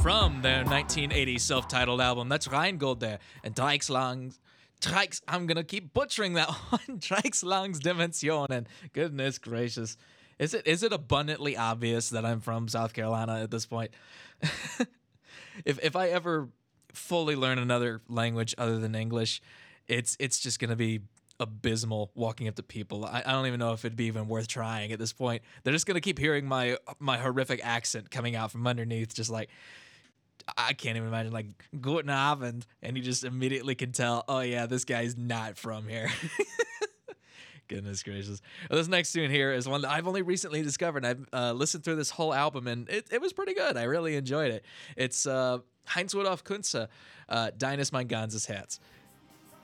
from their 1980 self-titled album. That's Rheingold there, and Dreichslangs, I'm gonna keep butchering that one. Dreichslangs Dimensionen. Goodness gracious. Is it abundantly obvious that I'm from South Carolina at this point? If I ever fully learn another language other than English, it's just gonna be abysmal walking up to people. I don't even know if it'd be even worth trying at this point. They're just gonna keep hearing my horrific accent coming out from underneath, just like I can't even imagine like Guten Abend, and you just immediately can tell, oh yeah, this guy's not from here. Goodness gracious. Well, this next tune here is one that I've only recently discovered. I've listened through this whole album, and it was pretty good. I really enjoyed it. It's Heinz Rudolf Kunze, Deines mein ganzes Herz.